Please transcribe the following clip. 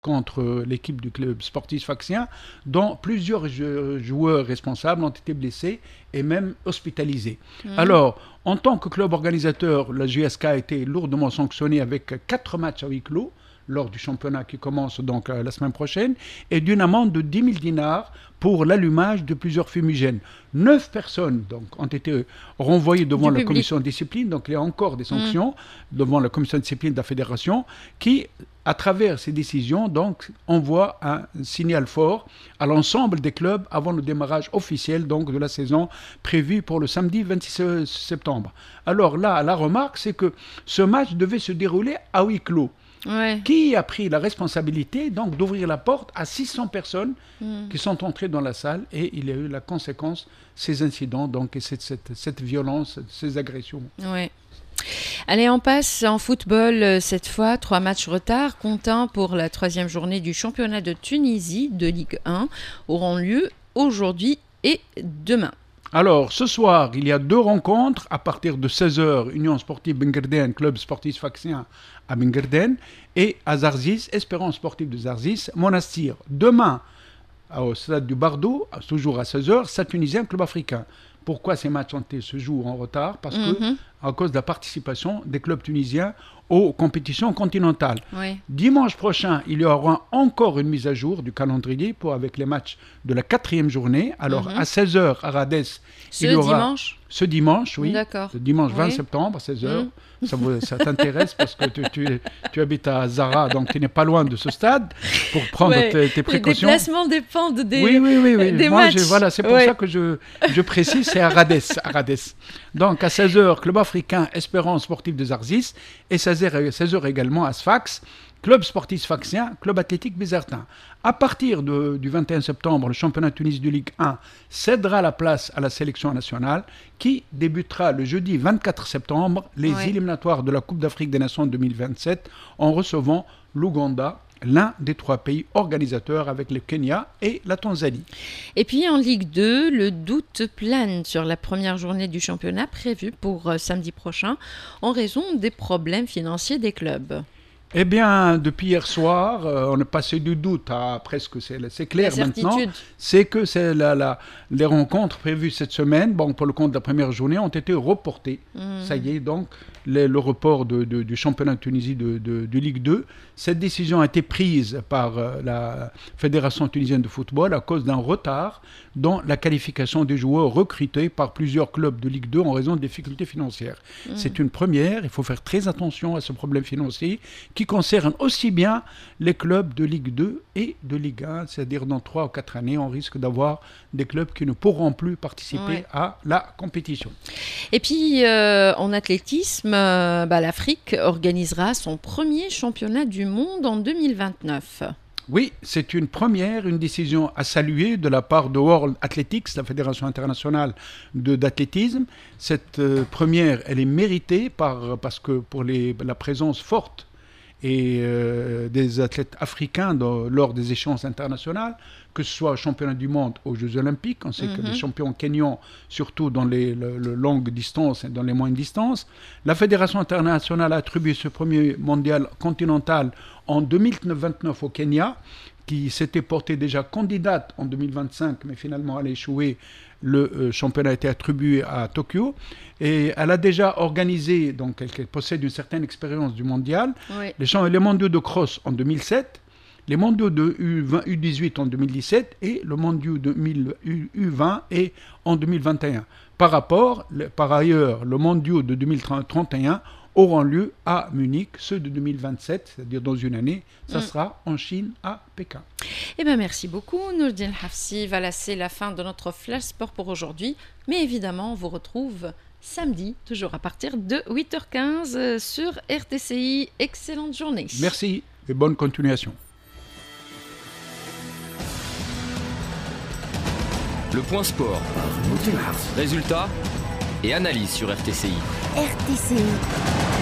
contre l'équipe du club sportif sfaxien, dont plusieurs joueurs responsables ont été blessés et même hospitalisés. Alors, en tant que club organisateur, la JSK a été lourdement sanctionnée avec 4 matchs à huis clos lors du championnat qui commence donc la semaine prochaine, et d'une amende de 10 000 dinars pour l'allumage de plusieurs fumigènes. 9 personnes donc, ont été renvoyées devant la commission de discipline, donc il y a encore des sanctions devant la commission de discipline de la fédération qui, à travers ces décisions, donc, envoie un signal fort à l'ensemble des clubs avant le démarrage officiel donc, de la saison prévue pour le samedi 26 septembre. Alors là, la remarque, c'est que ce match devait se dérouler à huis clos. Ouais. Qui a pris la responsabilité donc d'ouvrir la porte à 600 personnes qui sont entrées dans la salle, et il y a eu la conséquence, ces incidents donc, et cette violence, ces agressions. Ouais. Allez, on passe en football cette fois. 3 matchs retard comptant pour la 3e journée du championnat de Tunisie de Ligue 1 auront lieu aujourd'hui et demain. Alors, ce soir, il y a 2 rencontres à partir de 16h. Union sportive Benguerdane, club sportif sfaxien à Benguerdane, et à Zarzis, Espérance sportive de Zarzis, Monastir. Demain, au stade du Bardo, toujours à 16h, Stade tunisien, club africain. Pourquoi ces matchs se jouent en retard? Parce que, à cause de la participation des clubs tunisiens aux compétitions continentales. Oui. Dimanche prochain, il y aura encore une mise à jour du calendrier avec les matchs de la 4e journée. Alors, à 16h, à Radès, il y aura... dimanche? Ce dimanche, oui. D'accord. Le dimanche 20 septembre, à 16h. Ça t'intéresse parce que tu habites à Zara, donc tu n'es pas loin de ce stade pour prendre tes précautions. Les déplacements dépendent des des Moi, matchs. Voilà, c'est pour ça que je précise, c'est à Radès. Donc à 16h, club africain Espérance sportive de Zarzis, et 16h également à Sfax, club sportif sfaxien, club athlétique Bizertin. À partir du 21 septembre, le championnat tunisien de Ligue 1 cédera la place à la sélection nationale qui débutera le jeudi 24 septembre les éliminatoires de la Coupe d'Afrique des Nations 2027 en recevant l'Ouganda, l'un des 3 pays organisateurs avec le Kenya et la Tanzanie. Et puis en Ligue 2, le doute plane sur la première journée du championnat prévue pour samedi prochain en raison des problèmes financiers des clubs. Eh bien, depuis hier soir, on est passé du doute à presque, c'est clair maintenant, c'est que les rencontres prévues cette semaine, pour le compte de la première journée, ont été reportées. Ça y est, donc, le report du championnat de Tunisie de Ligue 2. Cette décision a été prise par la Fédération tunisienne de football à cause d'un retard dans la qualification des joueurs recrutés par plusieurs clubs de Ligue 2 en raison de difficultés financières. C'est une première, il faut faire très attention à ce problème financier qui concerne aussi bien les clubs de Ligue 2 et de Ligue 1, c'est-à-dire dans 3 ou 4 années, on risque d'avoir des clubs qui ne pourront plus participer à la compétition. Et puis, en athlétisme, l'Afrique organisera son premier championnat du monde en 2029. Oui, c'est une première, une décision à saluer de la part de World Athletics, la Fédération internationale d'athlétisme. Cette première, elle est méritée parce que pour la présence forte et des athlètes africains lors des échéances internationales, que ce soit au championnat du monde, aux Jeux Olympiques. On sait que les champions kenyans, surtout dans les longues distances et dans les moyennes distances. La Fédération internationale a attribué ce premier mondial continental en 2029 au Kenya, qui s'était porté déjà candidate en 2025, mais finalement elle a échoué. Le championnat a été attribué à Tokyo, et elle a déjà organisé, donc elle possède une certaine expérience du mondial, les mondiaux de cross en 2007, les mondiaux de U18 en 2017 et le mondial de U20 et en 2021. Par ailleurs, le mondial de 2031 auront lieu à Munich, ceux de 2027, c'est-à-dire dans une année, ça sera en Chine, à Pékin. Eh bien, merci beaucoup, Nourdine Hafsi. Voilà, c'est la fin de notre Flash Sport pour aujourd'hui. Mais évidemment, on vous retrouve samedi, toujours à partir de 8h15 sur RTCI. Excellente journée. Merci et bonne continuation. Le point sport. Résultats et analyse sur RTCI. RTCI.